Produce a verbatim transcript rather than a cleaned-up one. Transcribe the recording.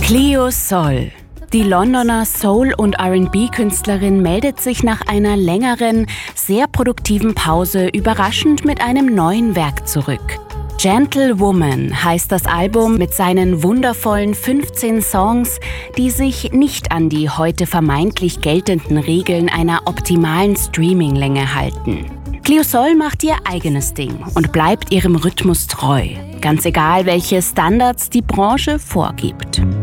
Cleo Sol. Die Londoner Soul- und R and B-Künstlerin meldet sich nach einer längeren, sehr produktiven Pause überraschend mit einem neuen Werk zurück. Gentle Woman heißt das Album mit seinen wundervollen fünfzehn Songs, die sich nicht an die heute vermeintlich geltenden Regeln einer optimalen Streaminglänge halten. Cleo Sol macht ihr eigenes Ding und bleibt ihrem Rhythmus treu, ganz egal, welche Standards die Branche vorgibt.